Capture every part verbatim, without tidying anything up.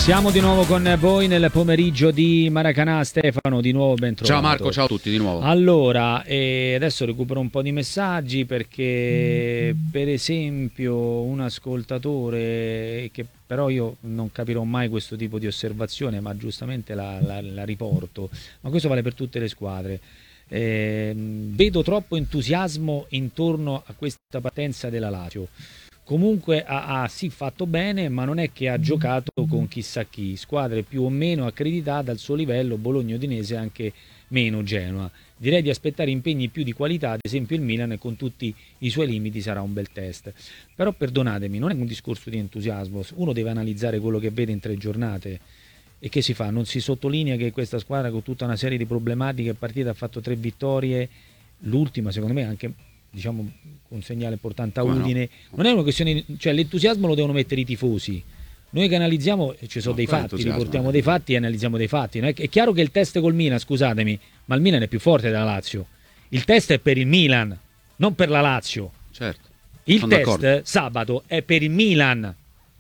Siamo di nuovo con voi nel pomeriggio di Maracanã. Stefano, di nuovo ben trovato. Ciao Marco, ciao a tutti di nuovo. Allora, eh, adesso recupero un po' di messaggi perché per esempio un ascoltatore, che però io non capirò mai questo tipo di osservazione, ma giustamente la, la, la riporto, ma questo vale per tutte le squadre. Eh, vedo troppo entusiasmo intorno a questa partenza della Lazio. Comunque ha, ha sì fatto bene, ma non è che ha giocato con chissà chi, squadre più o meno accreditate al suo livello, Bologna, Udinese, anche meno Genoa. Direi di aspettare impegni più di qualità, ad esempio il Milan con tutti i suoi limiti sarà un bel test. Però perdonatemi, non è un discorso di entusiasmo, uno deve analizzare quello che vede in tre giornate. E che si fa? Non si sottolinea che questa squadra con tutta una serie di problematiche partita ha fatto tre vittorie, l'ultima secondo me anche, diciamo, un segnale importante a Udine. No. Non è una questione, cioè l'entusiasmo lo devono mettere i tifosi. Noi che analizziamo, ci sono no, dei fatti, riportiamo dei fatti e analizziamo dei fatti. No? È chiaro che il test col Milan, scusatemi, ma il Milan è più forte della Lazio. Il test è per il Milan, non per la Lazio. Certo. Il Sono test d'accordo. sabato è per il Milan,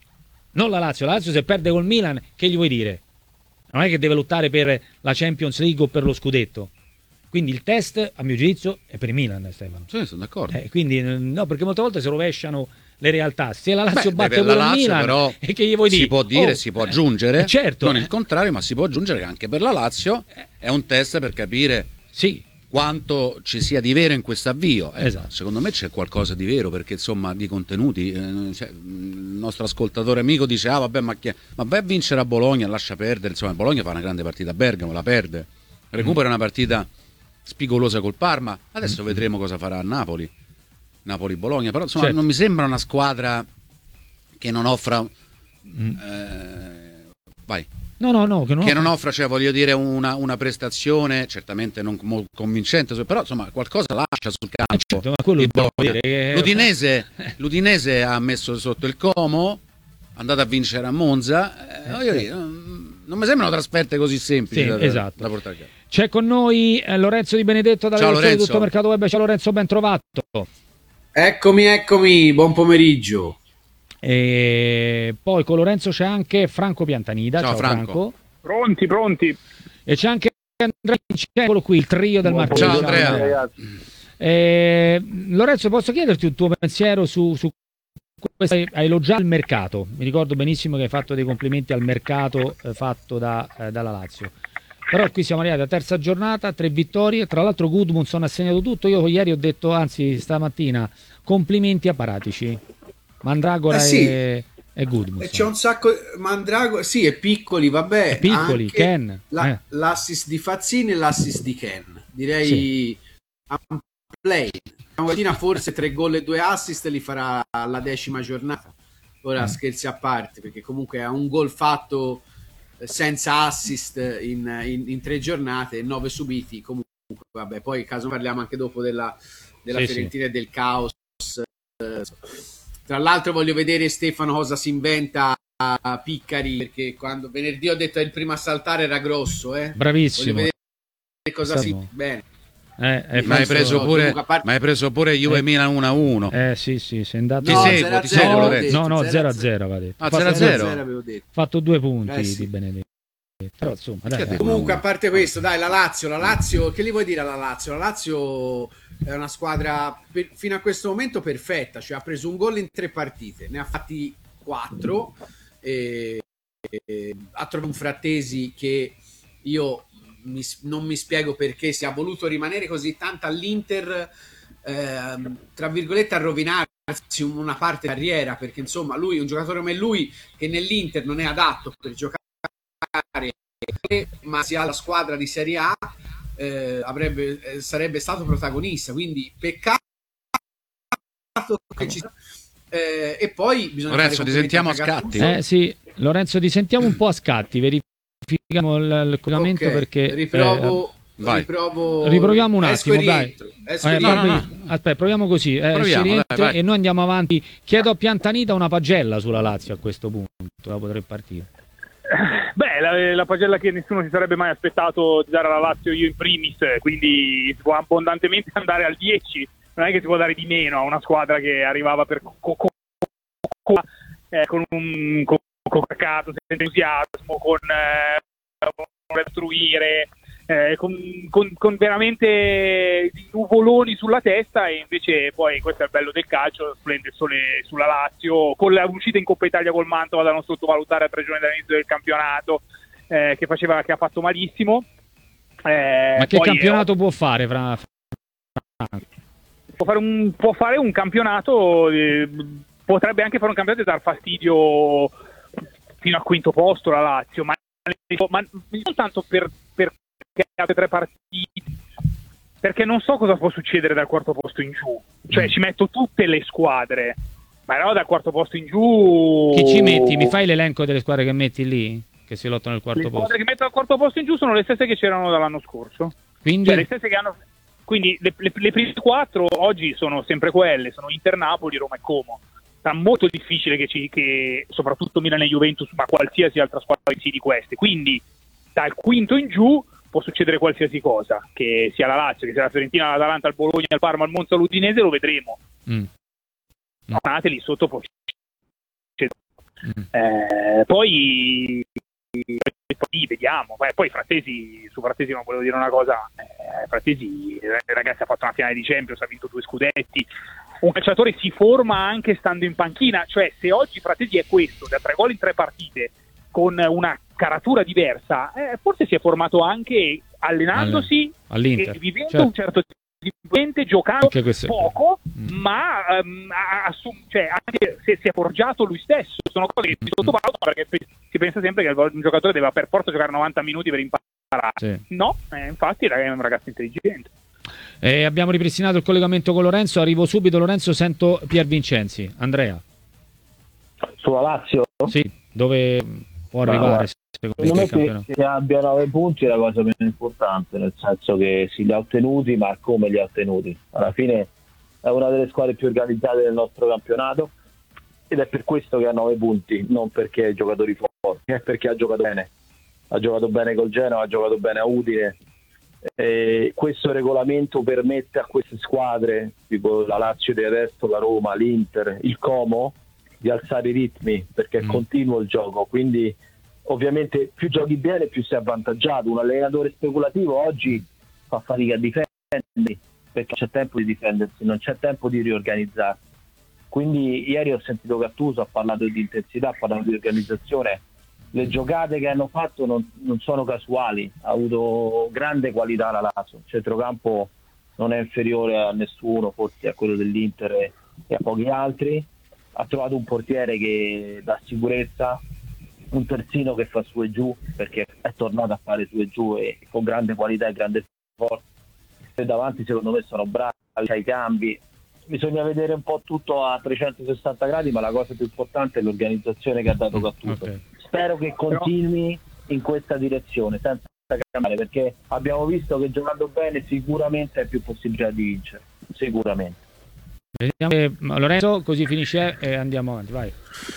non la Lazio. La Lazio se perde col Milan, che gli vuoi dire? Non è che deve lottare per la Champions League o per lo scudetto. Quindi il test, a mio giudizio, è per il Milan, Stefano. Sì, sono d'accordo. Eh, quindi, no, perché molte volte si rovesciano le realtà. Se la Lazio Beh, batte per la pure il Lazio, Milan, però, e che gli vuoi dire? Si può dire, oh, si può aggiungere, eh, certo, non eh. il contrario, ma si può aggiungere che anche per la Lazio è un test per capire sì. quanto ci sia di vero in questo avvio. Eh, esatto. Secondo me c'è qualcosa di vero, perché insomma di contenuti, eh, cioè, il nostro ascoltatore amico dice ah vabbè ma, chi ma vai a vincere a Bologna, lascia perdere, insomma Bologna fa una grande partita a Bergamo, la perde, recupera mm. una partita spigolosa col Parma, adesso mm. vedremo cosa farà a Napoli, Napoli-Bologna, però insomma certo. non mi sembra una squadra che non offra mm. eh, vai No, no, no, che non, che non offra, cioè voglio dire, una, una prestazione certamente non molto convincente, però insomma qualcosa lascia sul campo. Certo, ma quello dire, l'Udinese, l'Udinese ha messo sotto il Como, è andata a vincere a Monza, eh, voglio dire, non, non mi sembrano trasferte così semplici sì, da, esatto. da portare a casa. C'è con noi eh, Lorenzo Di Benedetto dalla redazione di Tutto Mercato Web. Ciao Lorenzo, ben trovato. Eccomi, eccomi, buon pomeriggio. E poi con Lorenzo c'è anche Franco Piantanida. Ciao, ciao Franco. Franco. Pronti, pronti. E c'è anche Andrea Vincent, qui il trio del martedì. Ciao Andrea. Andrea. Eh, Lorenzo, posso chiederti il tuo pensiero su, su questo? Hai elogiato il mercato, mi ricordo benissimo che hai fatto dei complimenti al mercato eh, fatto da, eh, dalla Lazio. Però qui siamo arrivati alla terza giornata, tre vittorie, tra l'altro Gudmundsson ha segnato tutto. Io ieri ho detto, anzi stamattina, complimenti a Paratici. Mandragora eh sì. e, e Gudmundsson. C'è un sacco Mandragora, sì, è piccoli, vabbè. È piccoli, Ken. La, eh. L'assist di Fazzini e l'assist di Ken. Direi sì. a play. Stamattina forse tre gol e due assist li farà alla decima giornata. Ora mm. scherzi a parte, perché comunque ha un gol fatto senza assist in, in, in tre giornate e nove subiti. Comunque, vabbè, poi caso parliamo anche dopo della, della sì, Fiorentina sì. e del caos. Tra l'altro voglio vedere Stefano cosa si inventa a Piccari, perché quando venerdì ho detto che il primo a saltare era Grosso, eh? Bravissimo. Voglio vedere cosa si bene. Eh, eh, ma, hai preso no, pure, parte... ma hai preso pure Juve eh, Milan uno a uno. Eh sì sì, sei andato. Ti no, seguo, ti seguo Lorenzo. No, no, zero a zero va detto. Ah, zero a zero. Fatto due punti eh, sì. di Benedetto. Però insomma, dai, dai. Comunque a parte questo, dai, la Lazio, la Lazio, che gli vuoi dire alla Lazio? La Lazio è una squadra per, fino a questo momento perfetta, cioè ha preso un gol in tre partite, ne ha fatti quattro, e, e, ha trovato un Frattesi che io mi, non mi spiego perché si è voluto rimanere così tanto all'Inter, eh, tra virgolette a rovinarsi una parte della carriera, perché insomma lui, un giocatore come lui che nell'Inter non è adatto per giocare, ma sia la squadra di Serie A, eh, avrebbe, eh, sarebbe stato protagonista, quindi peccato che ci eh, e poi bisogna Lorenzo ti sentiamo a scatti. Eh sì, Lorenzo ti sentiamo un po' a scatti, verifichiamo il collegamento, okay, perché riprovo, eh, vai. riprovo riproviamo un attimo, dai. Eh, no, no, no. Aspetta, proviamo così, eh, proviamo, dai, vai. E noi andiamo avanti. Chiedo a Piantanida una pagella sulla Lazio a questo punto, dopo tre partite. Beh, la, la pagella che nessuno si sarebbe mai aspettato di dare alla Lazio, io in primis, quindi si può abbondantemente andare al dieci, non è che si può dare di meno a una squadra che arrivava per co- co- co- eh, con un co- Coca giocato senza entusiasmo, con eh, costruire, eh, con, con, con veramente nuvoloni sulla testa, e invece poi questo è il bello del calcio, splende il sole sulla Lazio, con la uscita in Coppa Italia col Mantova da non sottovalutare a tre giorni dall'inizio del campionato, eh, che faceva che ha fatto malissimo. Eh, Ma che poi, campionato eh, può fare fra... può fare un, può fare un campionato, eh, potrebbe anche fare un campionato e dar fastidio fino al quinto posto la Lazio, ma, ma non tanto per, per perché tre partite, perché non so cosa può succedere dal quarto posto in giù, cioè mm. ci metto tutte le squadre, ma no, dal quarto posto in giù chi ci metti? Mi fai l'elenco delle squadre che metti lì? Che si lottano al quarto le posto. Le squadre che mettono al quarto posto in giù sono le stesse che c'erano dall'anno scorso. Quindi, cioè, le stesse che hanno... Quindi le, le, le prime quattro oggi sono sempre quelle, sono Inter, Napoli, Roma e Como. Sarà molto difficile che, ci, che soprattutto Milan e Juventus, ma qualsiasi altra squadra si di queste. Quindi dal quinto in giù può succedere qualsiasi cosa, che sia la Lazio, che sia la Fiorentina, l'Atalanta, il Bologna, il Parma, il Monza, l'Udinese, lo vedremo. Mm. Mm. Lì sotto può mm. eh, poi Poi vediamo, poi Frattesi, su Frattesi non volevo dire una cosa, eh, Frattesi ragazzi ha fatto una finale di Champions, ha vinto due scudetti, un calciatore si forma anche stando in panchina, cioè se oggi Frattesi è questo, da tre gol in tre partite, con una caratura diversa, eh, forse si è formato anche allenandosi all'Inter, e vivendo certo. un certo tipo, giocando poco, mm. ma um, assum- cioè, anche se si è forgiato lui stesso, sono cose che si sottovalutano, perché si pensa sempre che un giocatore deve per forza giocare novanta minuti per imparare. Sì. No, eh, infatti è un ragazzo intelligente. Eh, abbiamo ripristinato il collegamento con Lorenzo, arrivo subito Lorenzo, sento Pier Vincenzi. Andrea. Sulla Lazio? Sì, dove può arrivare? Secondo me che, che abbia nove punti è la cosa meno importante, nel senso che si li ha ottenuti, ma come li ha ottenuti? Alla fine è una delle squadre più organizzate del nostro campionato ed è per questo che ha nove punti, non perché ha i giocatori forti, è perché ha giocato bene. Ha giocato bene col Genoa, ha giocato bene a Udine. E questo regolamento permette a queste squadre, tipo la Lazio di adesso, la Roma, l'Inter, il Como, di alzare i ritmi, perché è mm. continuo il gioco, quindi ovviamente più giochi bene più sei avvantaggiato. Un allenatore speculativo oggi fa fatica a difendersi perché non c'è tempo di difendersi, non c'è tempo di riorganizzarsi. Quindi ieri ho sentito Gattuso, ha parlato di intensità, ha parlato di organizzazione. Le giocate che hanno fatto non, non sono casuali, ha avuto grande qualità la Lazio, il centrocampo non è inferiore a nessuno, forse a quello dell'Inter e, e a pochi altri. Ha trovato un portiere che dà sicurezza, un terzino che fa su e giù, perché è tornato a fare su e giù e con grande qualità e grande forza. E davanti secondo me sono bravi, ai cambi. Bisogna vedere un po' tutto a trecentosessanta gradi, ma la cosa più importante è l'organizzazione che ha dato Gattuso. Okay. Spero che continui in questa direzione, senza cambiare, perché abbiamo visto che giocando bene sicuramente hai più possibilità di vincere, sicuramente. Vediamo, Lorenzo, così finisce e andiamo avanti, vai.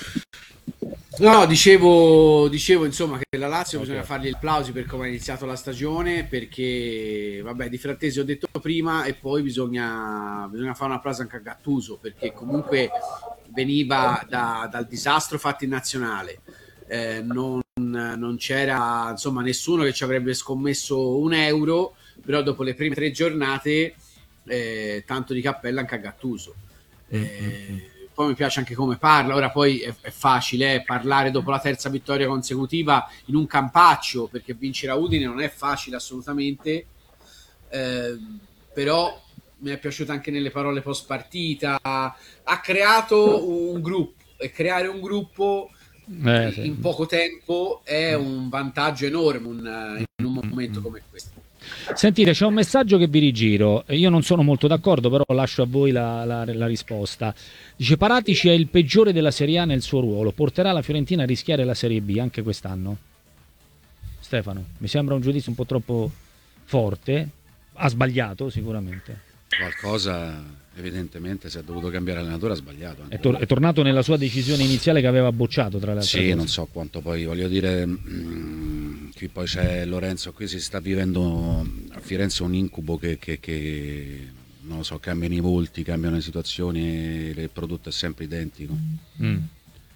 No, dicevo, dicevo insomma che la Lazio okay. bisogna fargli il plausi per come ha iniziato la stagione, perché vabbè di Frattesi ho detto prima, e poi bisogna, bisogna fare un applauso anche a Gattuso, perché comunque veniva da, dal disastro fatto in nazionale, eh, non, non c'era insomma nessuno che ci avrebbe scommesso un euro, però dopo le prime tre giornate eh, tanto di cappella anche a Gattuso. eh, Poi mi piace anche come parla. Ora poi è, è facile eh, parlare dopo la terza vittoria consecutiva in un campaccio, perché vincere a Udine non è facile assolutamente, eh, però mi è piaciuto anche nelle parole post partita. Ha creato un gruppo, e creare un gruppo eh, sì. in poco tempo è un vantaggio enorme un, in un momento come questo. Sentite, c'è un messaggio che vi rigiro, io non sono molto d'accordo, però lascio a voi la, la, la risposta. Dice: Paratici è il peggiore della Serie A nel suo ruolo, porterà la Fiorentina a rischiare la Serie B anche quest'anno? Stefano, mi sembra un giudizio un po' troppo forte, ha sbagliato sicuramente. Qualcosa evidentemente, se ha dovuto cambiare allenatore ha sbagliato. È, tor- è tornato nella sua decisione iniziale che aveva bocciato, tra le altre sì, cose. Non so quanto poi, voglio dire, mh, qui poi c'è Lorenzo, qui si sta vivendo a Firenze un incubo che, che, che non lo so, cambiano i volti, cambiano le situazioni e il prodotto è sempre identico. Mm.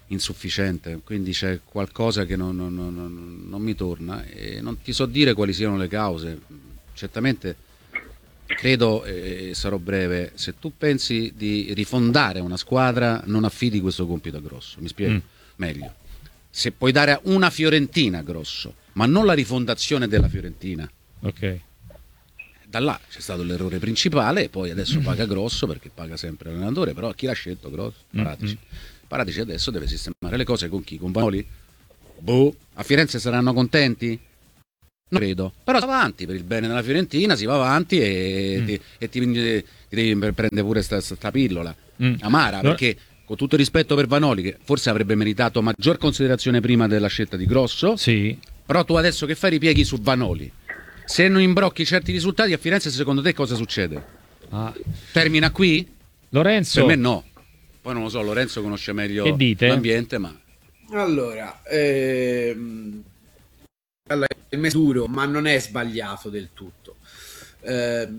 insufficiente, quindi c'è qualcosa che non, non, non, non mi torna e non ti so dire quali siano le cause. Certamente credo, e sarò breve, se tu pensi di rifondare una squadra non affidi questo compito a Grosso, mi spiego mm. meglio. Se puoi dare a una Fiorentina a Grosso, ma non la rifondazione della Fiorentina, ok, da là c'è stato l'errore principale e poi adesso paga Grosso perché paga sempre l'allenatore, però chi l'ha scelto? Grosso? Paratici. Mm-hmm. Paratici adesso deve sistemare le cose con chi? Con Vanoli? Boh, a Firenze saranno contenti? Non credo, però si va avanti per il bene della Fiorentina, si va avanti e, mm. ti, e ti, ti devi prendere pure sta, sta pillola mm. amara, no. Perché con tutto il rispetto per Vanoli, che forse avrebbe meritato maggior considerazione prima della scelta di Grosso, sì. Però tu adesso che fai ripieghi su Vanoli, se non imbrocchi certi risultati a Firenze secondo te cosa succede? Ah. Termina qui? Lorenzo? Per me no, poi non lo so, Lorenzo conosce meglio che dite? L'ambiente, ma... Allora, ehm... allora, il mese duro, ma non è sbagliato del tutto, eh,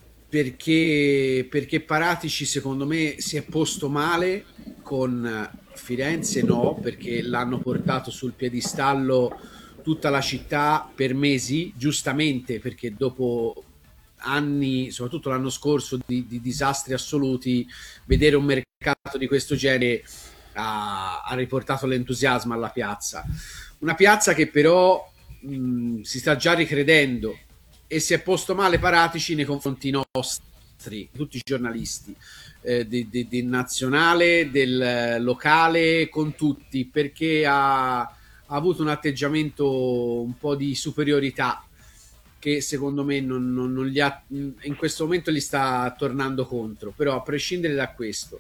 perché, perché Paratici secondo me si è posto male con Firenze, no, perché l'hanno portato sul piedistallo tutta la città per mesi, giustamente, perché dopo anni, soprattutto l'anno scorso, di, di disastri assoluti, vedere un mercato di questo genere ha, ha riportato l'entusiasmo alla piazza, una piazza che però Mm, si sta già ricredendo e si è posto male Paratici nei confronti nostri, tutti i giornalisti, eh, di, di, di nazionale, del locale, con tutti, perché ha, ha avuto un atteggiamento un po' di superiorità che secondo me non, non, non gli ha, in questo momento gli sta tornando contro. Però a prescindere da questo,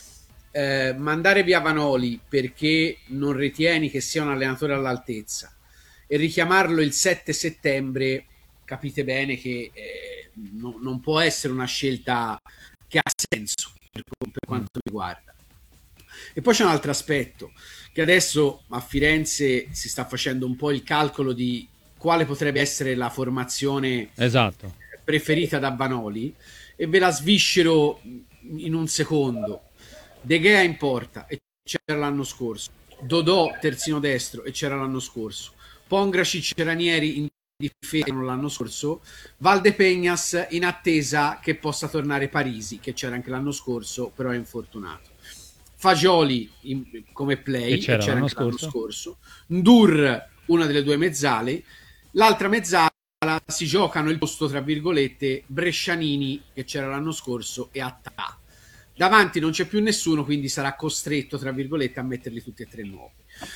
eh, mandare via Vanoli perché non ritieni che sia un allenatore all'altezza e richiamarlo il sette settembre, capite bene che eh, no, non può essere una scelta che ha senso per, per quanto mi riguarda. E poi c'è un altro aspetto, che adesso a Firenze si sta facendo un po' il calcolo di quale potrebbe essere la formazione esatto. preferita da Vanoli, e ve la sviscero in un secondo. De Gea in porta, e c'era l'anno scorso. Dodò terzino destro, e c'era l'anno scorso. Pongracic e Ranieri in difesa l'anno scorso, Valdepeñas in attesa che possa tornare Parisi, che c'era anche l'anno scorso, però è infortunato. Fagioli in, come play, che c'era, che c'era l'anno, anche scorso. l'anno scorso. Ndur, una delle due mezzali. L'altra mezzala si giocano il posto, tra virgolette, Brescianini, che c'era l'anno scorso, e Attà. Davanti non c'è più nessuno, quindi sarà costretto, tra virgolette, a metterli tutti e tre nuovi.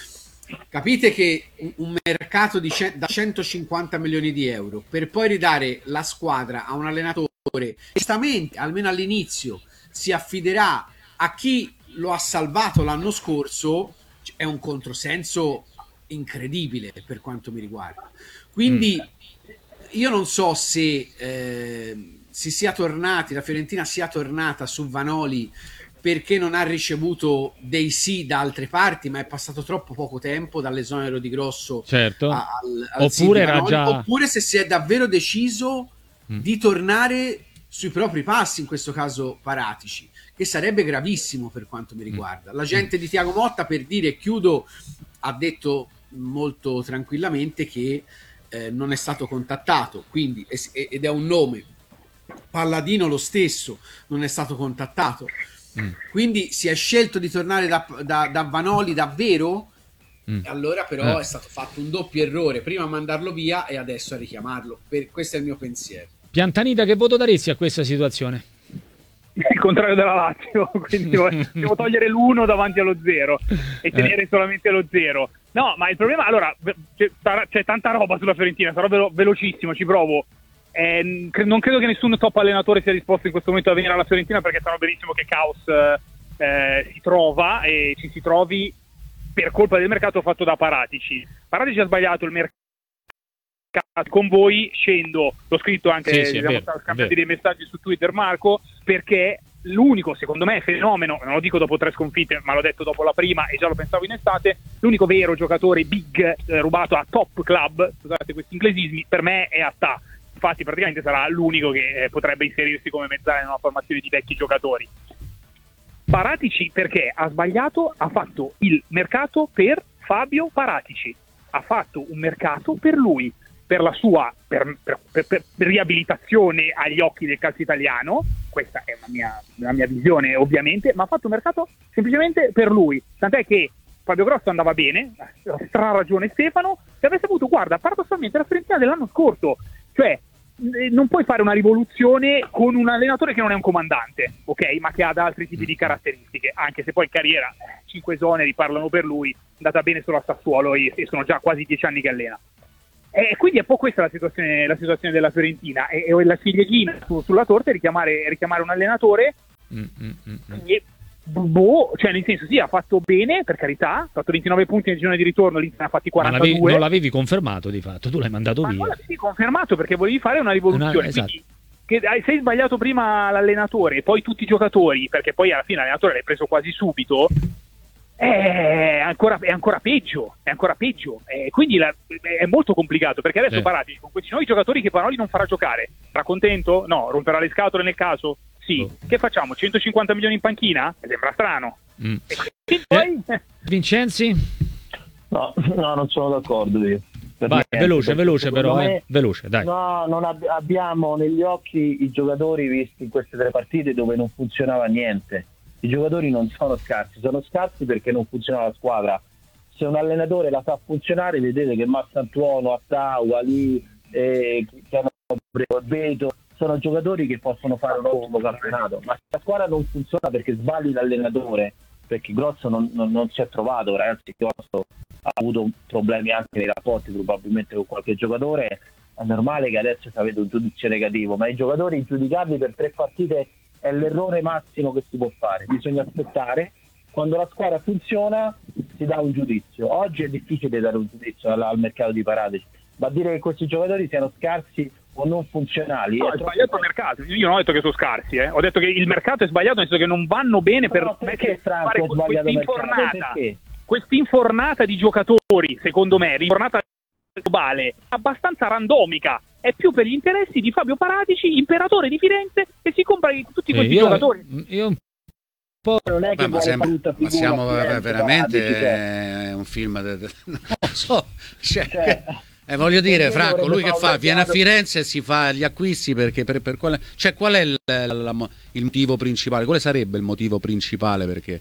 Capite che un mercato di c- da centocinquanta milioni di euro per poi ridare la squadra a un allenatore che giustamente, almeno all'inizio, si affiderà a chi lo ha salvato l'anno scorso, è un controsenso incredibile per quanto mi riguarda. Quindi mm. io non so se eh, si sia tornati, la Fiorentina sia tornata su Vanoli perché non ha ricevuto dei sì da altre parti, ma è passato troppo poco tempo dall'esonero di Grosso, certo. a, al, al oppure, sì era già... oppure se si è davvero deciso mm. di tornare sui propri passi, in questo caso Paratici, che sarebbe gravissimo per quanto mi riguarda. La gente di Thiago Motta, per dire, chiudo, ha detto molto tranquillamente che eh, non è stato contattato, quindi, ed è un nome. Palladino lo stesso non è stato contattato. Mm. Quindi si è scelto di tornare da, da, da Vanoli davvero? Mm. Allora però eh. è stato fatto un doppio errore, prima a mandarlo via e adesso a richiamarlo. Per, questo è il mio pensiero. Piantanita, che voto daresti a questa situazione? Il contrario della Lazio, quindi devo togliere l'uno davanti allo zero e tenere eh. solamente lo zero. No, ma il problema, allora, c'è, c'è tanta roba sulla Fiorentina, sarò velo- velocissimo, ci provo. Eh, non credo che nessun top allenatore sia disposto in questo momento a venire alla Fiorentina, perché sanno benissimo che caos eh, si trova e ci si trovi per colpa del mercato fatto da Paratici. Paratici ha sbagliato il mercato con voi, scendo, l'ho scritto anche, sì, sì, siamo scambiati dei messaggi su Twitter, Marco, perché l'unico, secondo me, fenomeno, non lo dico dopo tre sconfitte, ma l'ho detto dopo la prima e già lo pensavo in estate, l'unico vero giocatore big eh, rubato a top club, scusate questi inglesismi, per me è Attà. Infatti praticamente sarà l'unico che eh, potrebbe inserirsi come mezzala in una formazione di vecchi giocatori. Paratici perché ha sbagliato, ha fatto il mercato per Fabio Paratici, ha fatto un mercato per lui, per la sua per, per, per, per riabilitazione agli occhi del calcio italiano. Questa è una mia, una mia visione ovviamente, ma ha fatto un mercato semplicemente per lui, tant'è che Fabio Grosso andava bene, ha stra ragione Stefano, se avesse avuto, guarda, paradossalmente la Fiorentina dell'anno scorso, cioè non puoi fare una rivoluzione con un allenatore che non è un comandante, ok, ma che ha altri tipi di caratteristiche, anche se poi in carriera eh, cinque esoneri parlano per lui, è andata bene solo a Sassuolo e, e sono già quasi dieci anni che allena. E quindi è un po' questa la situazione, la situazione della Fiorentina, e, e la ciliegina su, sulla torta è richiamare, richiamare un allenatore mm, mm, mm. E, boh, cioè nel senso sì, ha fatto bene, per carità, ha fatto ventinove punti nel girone di ritorno, l'Inter ne ha fatti quarantadue. Ma l'avevi, non l'avevi confermato di fatto, tu l'hai mandato ma via. non l'avevi confermato perché volevi fare una rivoluzione, una, esatto. Quindi che sei sbagliato prima l'allenatore e poi tutti i giocatori, perché poi alla fine l'allenatore l'hai preso quasi subito, è ancora, è ancora peggio, è ancora peggio, e quindi la, è molto complicato, perché adesso sì. Paratici con questi nuovi giocatori che Panoli non farà giocare, sarà contento? No, romperà le scatole nel caso? Sì. Oh. Che facciamo? centocinquanta milioni in panchina? Mi sembra strano. Mm. E poi... eh, Vincenzi? No, no, non sono d'accordo io. Per Vai, niente, veloce, veloce però, me, eh. veloce, dai. No, non ab- abbiamo negli occhi i giocatori visti in queste tre partite dove non funzionava niente. I giocatori non sono scarsi, sono scarsi perché non funziona la squadra. Se un allenatore la fa funzionare, vedete che Massantuono, Attau, Ali, eh, che hanno preso il Beto, sono giocatori che possono fare un ottimo campionato, ma se la squadra non funziona perché sbagli l'allenatore, perché Grosso non, non, non si è trovato, ragazzi, Grosso ha avuto problemi anche nei rapporti probabilmente con qualche giocatore, è normale che adesso si avete un giudizio negativo, ma i giocatori giudicarli per tre partite è l'errore massimo che si può fare. Bisogna aspettare, quando la squadra funziona si dà un giudizio. Oggi è difficile dare un giudizio al, al mercato di Paratici, ma dire che questi giocatori siano scarsi o non funzionali no, è sbagliato il mercato. Io non ho detto che sono scarsi, eh. Ho detto che il mercato è sbagliato, nel senso che non vanno bene per no, perché Franco fare è sbagliato quest'infornata quest'infornata di giocatori, secondo me, l'infornata globale abbastanza randomica, è più per gli interessi di Fabio Paratici, imperatore di Firenze, e si compra tutti questi io, giocatori. Io un po' non è che Beh, ma, sembra, ma siamo Firenze, veramente Paratici, è un film de, de, non lo so, cioè, cioè, eh, voglio dire, Perché Franco, lui dovrebbe che fare fa? un Viene a mercato- Firenze e si fa gli acquisti perché per, per quale, cioè qual è il, la- la- il motivo principale? Quale sarebbe il motivo principale perché?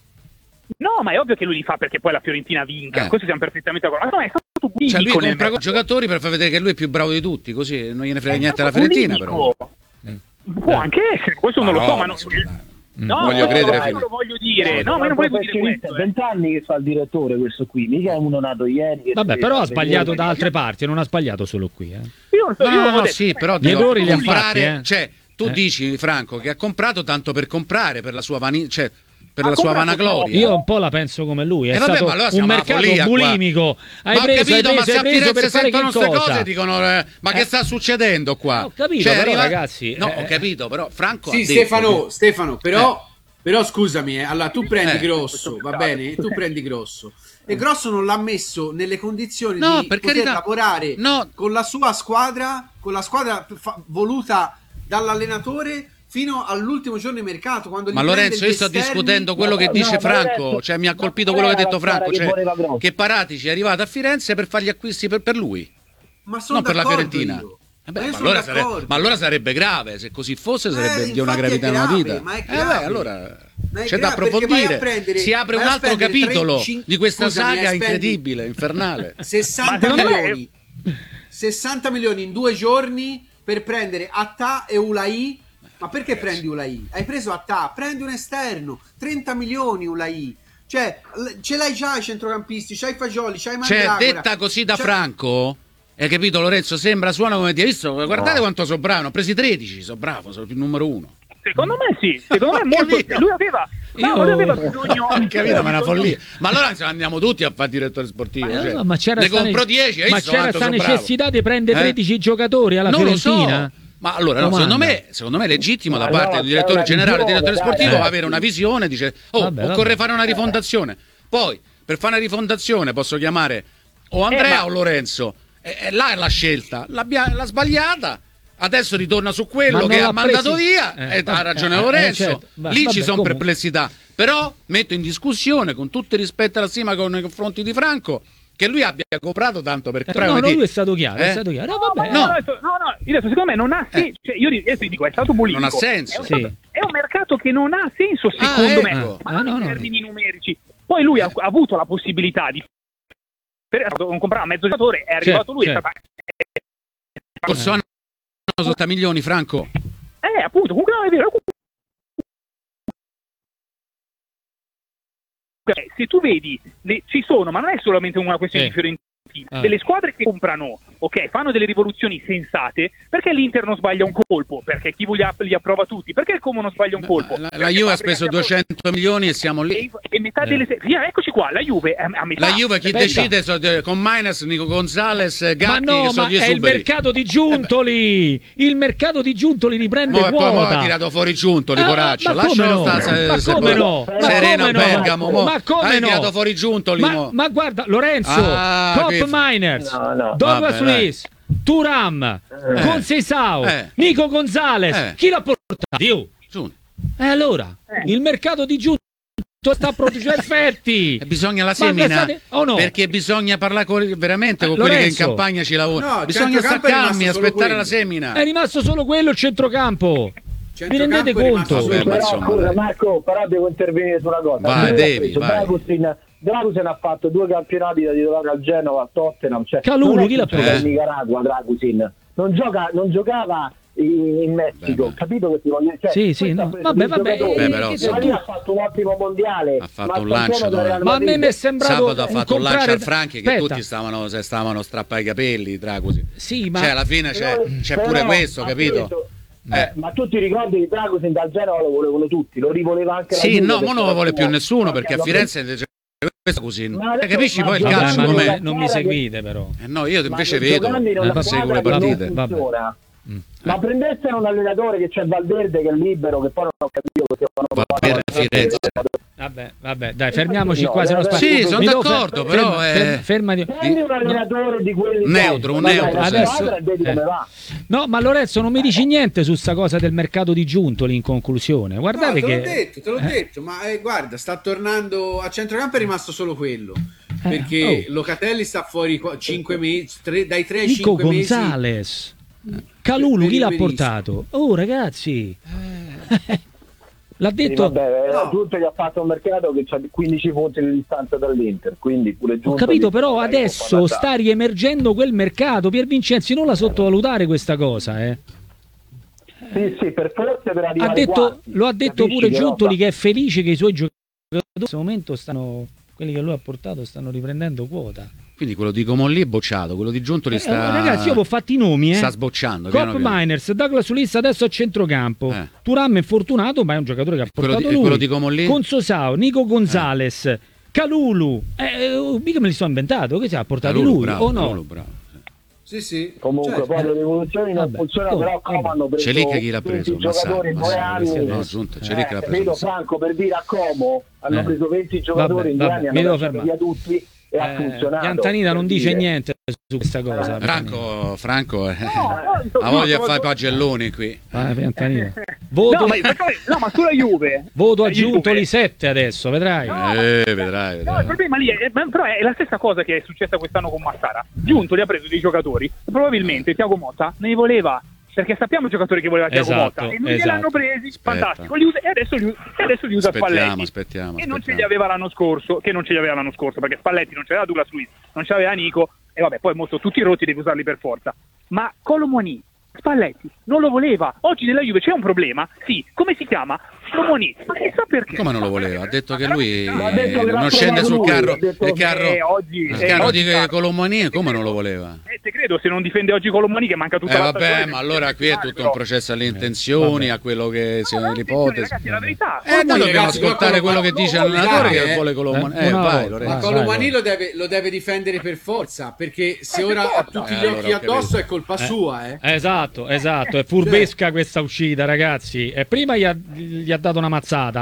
No, ma è ovvio che lui li fa perché poi la Fiorentina vinca, Eh. questo siamo perfettamente d'accordo. Ma no, è stato buonico Cioè lui nel compra mercato. giocatori per far vedere che lui è più bravo di tutti, così non gliene frega È niente alla stato Fiorentina, però. buonico. Può anche essere, questo non lo so, ma non... No, voglio no, credere no, fino- non lo voglio dire, no, ma non voglio dire questo. eh. vent'anni che fa il direttore questo qui, mica è uno nato ieri. che Vabbè, si- però ha si- sbagliato da altre parti, non ha sbagliato solo qui, eh. Io non so, No, io no, ho no, detto, sì, però Gli dico, errori li ha comprare, fatti, eh. cioè tu Eh. dici, Franco, che ha comprato tanto per comprare, per la sua vani- cioè, per Ha la sua comprato vanagloria. Io un po' la penso come lui, è Eh, vabbè, stato ma allora un siamo alla mercato follia qua. bulimico. Hai ma ho preso, capito, hai ma preso, se hai a preso Firenze per fare sentono che queste cosa? cose dicono eh, ma che Eh. sta succedendo qua? Ho capito, Cioè, però, arriva- ragazzi, No, eh. ho capito, però Franco Sì, ha detto Stefano, che- Stefano, però, però scusami, eh, allora tu prendi Eh. Grosso, va bene? Tu prendi Grosso. E Grosso non l'ha messo nelle condizioni No, di per poter carità. lavorare No. con la sua squadra, con la squadra fa- voluta dall'allenatore fino all'ultimo giorno di mercato. Quando Ma gli prende Lorenzo, gli io sto esterni- discutendo quello che No, dice ma Franco, Lorenzo, cioè mi ha ma colpito qual quello che ha era detto la Franco, squadra che cioè voleva Grosso? che Paratici è arrivato a Firenze per fare gli acquisti per, per lui, Ma sono non per la d'accordo Fiorentina. io. Eh beh, Ma io ma, sono allora sare- d'accordo. ma allora sarebbe grave, se così fosse sarebbe Eh, di una infatti è gravità una grave, vita. ma è Eh grave. beh, allora Ma è c'è da grave, perché vai a approfondire. prendere- Si apre un vai a altro prendere capitolo tre, cinque di questa scusami, saga eh, spendi- incredibile, infernale. sessanta Ma secondo me- milioni sessanta milioni in due giorni per prendere Attà e Ulai. Ma perché prendi Ulai? Hai preso Attà, prendi un esterno, trenta milioni Ulai. Cioè, l- ce l'hai già i centrocampisti, c'hai Fagioli, c'hai Cioè, Mandragora. detta così da Cioè- Franco, hai capito Lorenzo? Sembra, suona come ti hai visto? Guardate No. quanto sono bravo, ne ho presi tredici, sono bravo, sono il numero uno. Secondo me sì, secondo me è Ho molto... capito. Lui aveva... No, Io- lui aveva bisogno... Ho capito, ma è una follia. Ma allora se andiamo tutti a fare direttore sportivo. Ma, cioè, no, ma c'era ne sta compro ne- dieci, hai ma visto c'era quanto sta sono bravo? necessità di prendere Eh? tredici giocatori alla Non lo Fiorentina? so. Ma allora, no, Domanda. secondo me, secondo me è legittimo da Ma parte no, del direttore c'è una generale, del visione, direttore dai, sportivo, eh. avere una visione, dice, oh, Vabbè, occorre vabbè. fare una rifondazione. Poi, per fare una rifondazione posso chiamare o Andrea Eh, ma- o Lorenzo. E, e là è la scelta. L'abbia- l'ha sbagliata. adesso ritorna su quello che ha mandato presi... via, eh, e ha ragione eh, Lorenzo, eh, certo. Va, lì vabbè, ci sono perplessità, però metto in discussione, con tutto il rispetto e la stima nei confronti di Franco, che lui abbia comprato tanto per eh, no, no, lui è stato chiaro, eh? è stato chiaro. No, vabbè. No, no, no, no, io adesso, secondo me non ha senso, cioè, io adesso dico, è stato politico. Non ha senso. È un, sì. stato, è un mercato che non ha senso, secondo ah, ecco. me, ma ah, no, in termini no. numerici. Poi lui ha, ha avuto la possibilità di non comprare mezzo giocatore, è arrivato certo, lui, certo. è stato... Corso anno sotto milioni, Franco. Eh, appunto, comunque no, è vero. Se tu vedi, le, ci sono, ma non è solamente una questione eh. di Fiorentina, ah. delle squadre che comprano, ok, fanno delle rivoluzioni sensate, perché l'Inter non sbaglia un colpo, perché chi li, li approva tutti, perché il Como non sbaglia un colpo. La, la Juve ha speso duecento milioni e siamo lì. E, e metà eh. delle via, eccoci qua, la Juve a, a metà. La Juve chi decide so, con Minus, Nico Gonzalez, Gatti, ma no, che sono ma gli è il mercato di Giuntoli, eh il mercato di Giuntoli riprende mo, quota. Poi ha tirato fuori Giuntoli, ah, coraccio, lascialo no? stare, ma se, come se no? Serena ma Bergamo, no? Ma come hai no? tirato fuori Giuntoli, ma, ma guarda, Lorenzo, ah, Cop che... Miners, no, no. Douglas Luiz, Thuram, eh. Conceição, eh. Nico Gonzalez, eh. chi l'ha portato? Io. E allora, eh. il mercato di Giuntoli sta producendo effetti. E bisogna la semina oh no? perché bisogna parlare con, veramente con Lorenzo, quelli che in campagna ci lavorano. No, bisogna stare calmi, aspettare la semina. È rimasto solo quello il centrocampo. Vi rendete conto? Vabbè, però, scusa, Marco, però devo intervenire su una cosa. Vai, devi, vai. Dragusin ha fatto due campionati da titolare al Genova, al Tottenham. Cioè, Calulu, chi l'ha preso? In Nicaragua, Dragusin non gioca, non giocava in, in Messico, beh, capito che ti voglio dire? Cioè, sì, sì, no. vabbè, vabbè. Beh, però, sì. Ha fatto un ottimo mondiale. Ha fatto un lancio. Ma a me mi è sembrato sabato ha fatto un lancio al Franchi che tutti stavano, stavano strappando i capelli, Dragusin. Sì, ma cioè, alla fine c'è, c'è però, pure questo, capito? Detto, Eh, ma tu ti ricordi che Dragusin dal Genova lo volevano tutti, lo rivoleva anche la sì, no, ma non lo vuole più nessuno perché a Firenze questo così, eh, capisci poi il calcio com'è? Non mi seguite però. Eh no, io invece vedo, non seguo le partite. Mm. Ma eh. prendessero un allenatore che c'è Valverde che è libero, che poi non ho capito che Valverde a Firenze. Vabbè, vabbè, dai, fermiamoci no, qua, se no spazio. Sì, sono d'accordo, fer- però ferma, è... fermati. Prendi un allenatore di quelli neutro, un neutro. Adesso eh. No, ma Lorenzo non mi dici niente su sta cosa del mercato di Giuntoli in conclusione. Guardate no, te che l'ho detto, te l'ho eh. detto, ma eh, guarda, sta tornando a centrocampo, è rimasto solo quello. Eh, perché oh. Locatelli sta fuori cinque mesi, tre, dai tre ai cinque mesi. Nico Gonzalez. Calulu chi l'ha portato? Oh ragazzi, eh. l'ha detto. Sì, vabbè, no. Giunto gli ha fatto un mercato che ha quindici punti di distanza dall'Inter, quindi pure Giunto. Ho capito, però adesso sta riemergendo quel mercato. Pier Vincenzi, non la sottovalutare questa cosa, eh. Sì, sì, per forza per arrivare ha detto, quarti, lo ha detto pure Giuntoli che è felice che i suoi giocatori in questo momento stanno, quelli che lui ha portato, stanno riprendendo quota. Quindi quello di Comolli è bocciato, quello di Giuntoli eh, sta... Ragazzi, io ho fatto i nomi, eh. Sta sbocciando. Cop Miners, Douglas Luiz adesso a centrocampo. Eh. Thuram è fortunato, ma è un giocatore che ha portato quello di, lui. Quello di Comolli? Conceição, Nico Gonzalez, eh. Calulu. Eh, mica me li sono inventato, che si ha portato Calulu, lui bravo, o no? Calulu, bravo. Sì, sì. Comunque certo. poi le rivoluzioni non funzionano, però Como hanno preso Celic chi l'ha preso? giocatori in due anni. No, giunto, Celic l'ha preso. Vedo Franco per dire a Como hanno preso venti giocatori in due anni, hanno preso via tutti. E ha funzionato. Piantanina non dice niente su questa cosa. Franco, Franco, eh. no, ha voglia di fare pagelloni qui. Ah, Piantanina. Voto, no, ma, no, ma sulla Juve. Voto aggiunto di sette adesso, vedrai. No, eh, vedrai, vedrai. No, il problema lì è, però è la stessa cosa che è successa quest'anno con Massara. Giunto li ha preso dei giocatori. Probabilmente Thiago Motta ne voleva. Perché sappiamo i giocatori che voleva Thiago esatto, Motta e non esatto. gliel'hanno presi, fantastico, li usa, e adesso li, e adesso li usa aspettiamo, Spalletti aspettiamo, e aspettiamo. non ce li aveva l'anno scorso, che non ce li aveva l'anno scorso perché Spalletti non c'aveva Douglas Luiz, non c'aveva Nico e vabbè poi molto tutti rotti devi usarli per forza, ma Kolo Muani, Spalletti non lo voleva, oggi nella Juve c'è un problema, sì, come si chiama? Kolo Muani, ma chissà perché. Come non lo voleva? Ha detto che lui detto che non scende sul carro, il carro, eh, oggi, il eh, carro oggi di Kolo Muani, come non lo voleva? Eh, te credo, se non difende oggi Kolo Muani che manca tutta eh, la vabbè, ma allora qui è tutto però. un processo alle intenzioni, eh, a quello che siano no, le ipotesi. Ragazzi, è la verità. Eh, noi dobbiamo ascoltare quello che dice l'allenatore che vuole Kolo Muani. Eh, vai, ma Kolo Muani lo deve lo deve difendere per forza, perché se ora ha tutti gli occhi addosso è colpa sua, eh. Esatto, esatto, è furbesca questa uscita, ragazzi. E prima gli ha, gli ha dato una mazzata.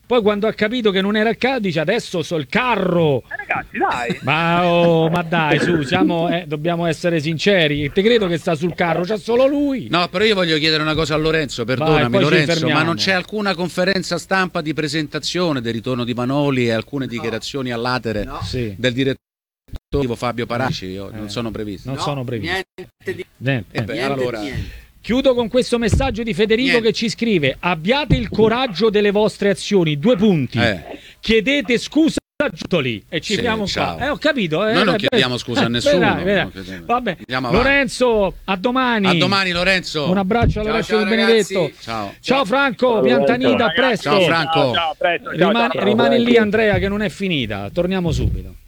Poi quando ha capito che non era il carro, dice adesso so il carro. Eh, ragazzi, dai. Ma, oh, ma dai, su, siamo, eh, dobbiamo essere sinceri. Te credo che sta sul carro, c'è solo lui. No, però io voglio chiedere una cosa a Lorenzo, perdonami. Vai, Lorenzo, ma non c'è alcuna conferenza stampa di presentazione del ritorno di Vanoli e alcune dichiarazioni no. all'atere no. sì. del direttore Fabio Paraci? Io, eh, non sono previsti. Non no, sono previsti. Niente di niente. Eh beh, niente, allora... niente. Chiudo con questo messaggio di Federico Niente. che ci scrive: abbiate il coraggio delle vostre azioni, due punti. Eh. Chiedete scusa a Giuntoli e ci Sì, fermiamo ciao. qua. Eh, ho capito. Eh, Noi non eh, chiediamo beh, scusa a eh, nessuno. vedrai, vedrai. Non chiediamo. Vabbè. Andiamo avanti. Lorenzo, a domani. A domani, Lorenzo. Un abbraccio a Ciao, Lorenzo ciao, Di Benedetto. ragazzi. Ciao. Ciao Franco, Ciao, Piantanida, a Lorenzo. presto. Ciao, Franco. Ciao, ciao, presto, ciao, Rimani, ciao. rimani Ciao, lì Andrea che non è finita. Torniamo subito.